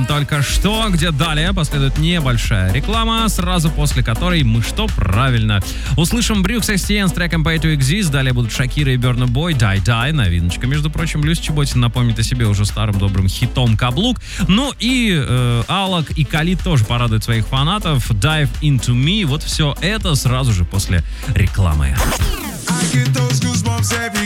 Только что, где далее последует небольшая реклама, сразу после которой мы что? Правильно. Услышим Брюкс Экстиен с треком Pay to Exist, далее будут Шакира и Burna Boy, Die Die, новиночка, между прочим. Люся Чеботин напомнит о себе уже старым добрым хитом Каблук. Ну и Алок и Калид тоже порадуют своих фанатов. Dive Into Me. Вот все это сразу же после рекламы.